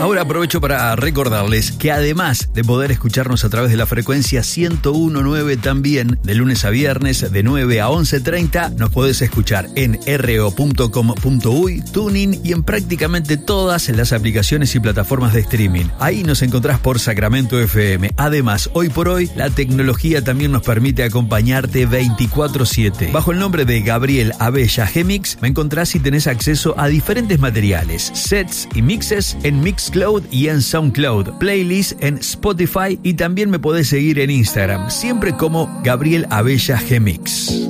Ahora aprovecho para recordarles que además de poder escucharnos a través de la frecuencia 101.9 también, de lunes a viernes de 9 a 11:30, nos podés escuchar en ro.com.uy, Tuning y en prácticamente todas las aplicaciones y plataformas de streaming. Ahí nos encontrás por Sacramento FM. Además, hoy por hoy, la tecnología también nos permite acompañarte 24/7. Bajo el nombre de Gabriel Abella G-Mix, me encontrás y tenés acceso a diferentes materiales, sets y mixes en Mixcloud y en Soundcloud, playlists en Spotify y también me podés seguir en Instagram, siempre como Gabriel Abella G-Mix.